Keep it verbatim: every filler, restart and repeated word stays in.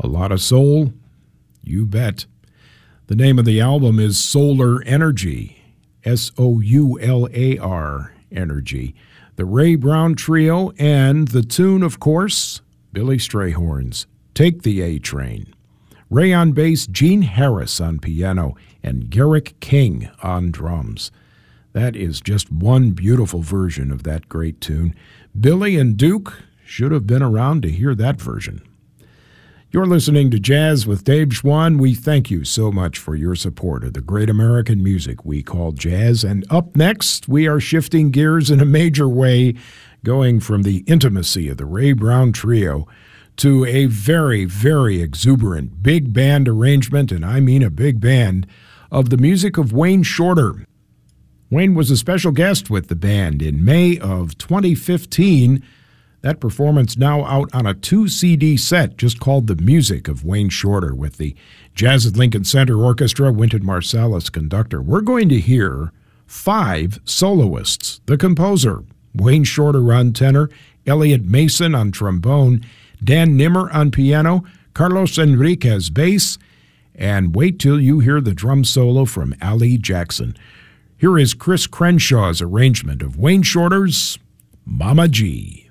A lot of soul? You bet. The name of the album is Solar Energy, S O U L A R, Energy. The Ray Brown Trio, and the tune, of course, Billy Strayhorn's Take the A Train. Ray on bass, Gene Harris on piano, and Garrick King on drums. That is just one beautiful version of that great tune. Billy and Duke should have been around to hear that version. You're listening to Jazz with Dave Schwann. We thank you so much for your support of the great American music we call jazz. And up next, we are shifting gears in a major way, going from the intimacy of the Ray Brown Trio to a very, very exuberant big band arrangement, and I mean a big band, of the music of Wayne Shorter. Wayne was a special guest with the band in May of twenty fifteen. That performance now out on a two C D set just called The Music of Wayne Shorter with the Jazz at Lincoln Center Orchestra, Wynton Marsalis conductor. We're going to hear five soloists. The composer, Wayne Shorter on tenor, Elliot Mason on trombone, Dan Nimmer on piano, Carlos Enriquez bass, and wait till you hear the drum solo from Ali Jackson. Here is Chris Crenshaw's arrangement of Wayne Shorter's Mama G.